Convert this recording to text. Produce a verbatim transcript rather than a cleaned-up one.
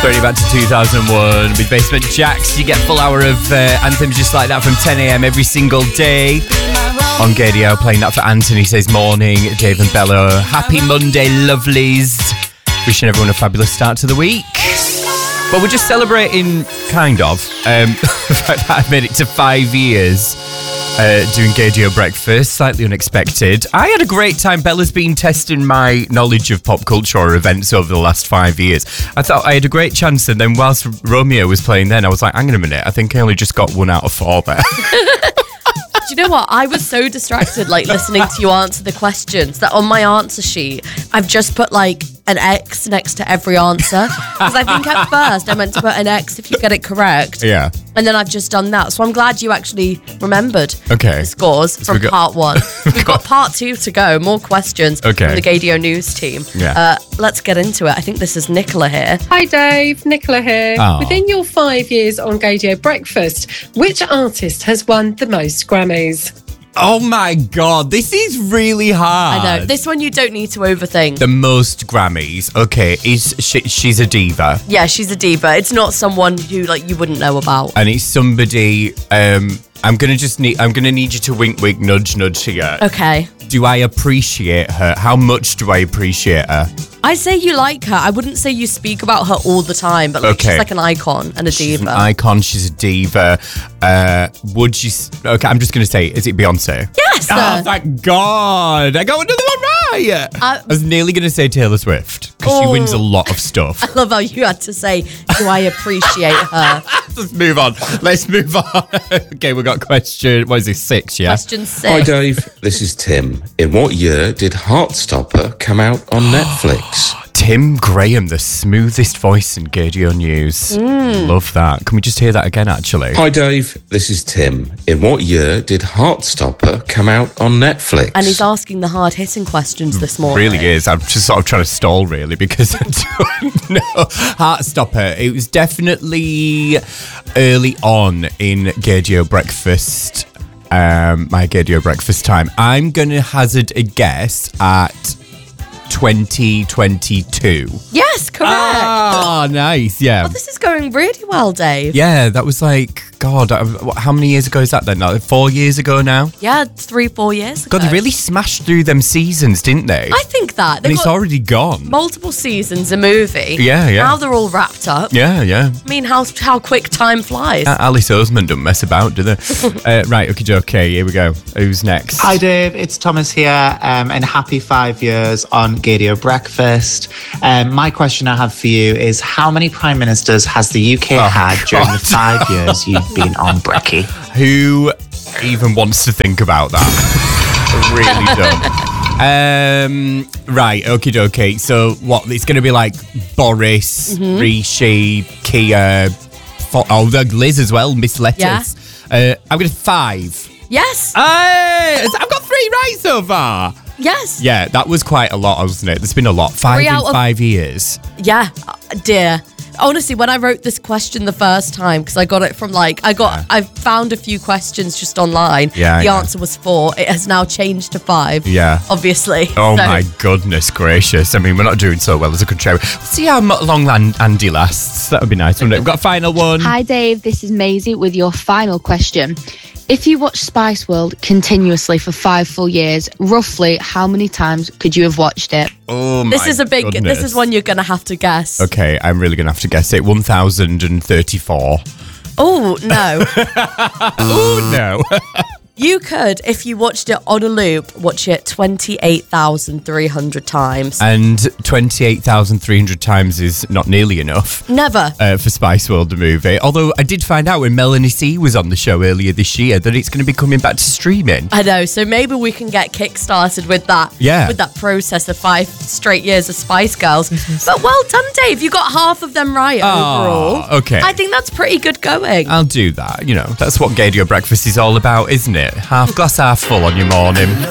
Throwing you back to two thousand one with Basement Jaxx. You get full hour of uh, anthems just like that from ten a.m. every single day on Gadio. Playing that for Anthony Says Morning, Dave and Bella. Happy Monday, lovelies. Wishing everyone a fabulous start to the week. Well, we're just celebrating, kind of, um, the fact that I've made it to five years uh, doing Gadio Breakfast. Slightly unexpected. I had a great time. Bella's been testing my knowledge of pop culture or events over the last five years. I thought I had a great chance, and then whilst Romeo was playing then, I was like, hang on a minute, I think I only just got one out of four there. Do you know what? I was so distracted, like, listening to you answer the questions, that on my answer sheet, I've just put, like, an X next to every answer. Because I think at first I meant to put an X if you get it correct. Yeah. And then I've just done that. So I'm glad you actually remembered okay. the scores so from got- part one. We've got part two to go. More questions okay. from the Gadio News team. Yeah. Uh, let's get into it. I think this is Nicola here. Hi Dave, Nicola here. Oh. Within your five years on Gadio Breakfast, which artist has won the most Grammys? Oh my God, this is really hard. I know. This one you don't need to overthink. The most Grammys. Okay, is she, she's a diva. Yeah, she's a diva. It's not someone who, like, you wouldn't know about. And it's somebody, um, I'm gonna just need, I'm gonna need you to wink, wink, nudge, nudge here. Okay. Do I appreciate her? How much do I appreciate her? I say you like her. I wouldn't say you speak about her all the time, but like Okay. she's like an icon and a She's diva. an icon, she's a diva. Uh, would you, s- okay, I'm just gonna say, is it Beyonce? Yes! Oh, uh, thank God! I got another one right! Uh, I was nearly gonna say Taylor Swift, because she Oh. wins a lot of stuff. I love how you had to say, do I appreciate her? Let's move on. Let's move on. Okay, we got question, what is this, six, yeah? Question six. Hi Dave, this is Tim. In what year did Heartstopper come out on Netflix? Tim Graham, the smoothest voice in Gadio News. Mm. Love that. Can we just hear that again, actually? Hi Dave, this is Tim. In what year did Heartstopper come out on Netflix? And he's asking the hard-hitting questions this morning. Really is. I'm just sort of trying to stall, really, because I don't know. Heartstopper. It was definitely early on in Gadio Breakfast, um, my Gadio Breakfast time. I'm going to hazard a guess at twenty twenty-two. Yes, correct. Ah, nice. Yeah. Oh, this is going really well, Dave. Yeah, that was like, God, I- what- how many years ago is that then? Like four years ago now? Yeah, three, four years ago. God, they really smashed through them seasons, didn't they? I think that. and They've it's got already gone. multiple seasons, a movie. Yeah, yeah. Now they're all wrapped up. Yeah, yeah. I mean, how how quick time flies. Uh, Alice Oseman don't mess about, do they? uh, right, okay, okay, here we go. Who's next? Hi Dave, it's Thomas here, um, and happy five years on Gadio Breakfast. Um, my question I have for you is, how many Prime Ministers has the U K Oh, had during God. the five years you've been on Brekkie? Who even wants to think about that? Really dumb. Um, right, okie dokie. So, what? It's going to be like Boris, Mm-hmm. Rishi, Kia, Fo- oh, the Liz as well, Miss Lettuce. Uh, I'm going to five. Yes. Hey, I've got three right so far. yes. Yeah, that was quite a lot, wasn't it? There's been a lot. Five Three in out of- five years. Yeah, uh, dear. Honestly, when I wrote this question the first time, because I got it from like, I got, Yeah. I found a few questions just online. Yeah, The yeah. answer was four. It has now changed to five. Yeah. Obviously. Oh So, my goodness gracious. I mean, we're not doing so well as a country. We'll see how mu- long An- Andy lasts. That would be nice, wouldn't it? We've got a final one. Hi Dave, this is Maisie with your final question. If you watched Spice World continuously for five full years, roughly how many times could you have watched it? Oh my This is a big, goodness. this is one you're going to have to guess. Okay, I'm really going to have to guess it. one thousand thirty-four. Oh, no. Oh, no. You could, if you watched it on a loop, watch it twenty-eight thousand three hundred times. And twenty-eight thousand three hundred times is not nearly enough Never. uh, for Spice World, the movie. Although I did find out when Melanie C was on the show earlier this year that it's going to be coming back to streaming. I know, so maybe we can get kick-started with that. Yeah. With that process of five straight years of Spice Girls. But well done, Dave. You got half of them right overall. okay. I think that's pretty good going. I'll do that. You know, that's what Gadio Breakfast is all about, isn't it? Half glass, half full on your morning.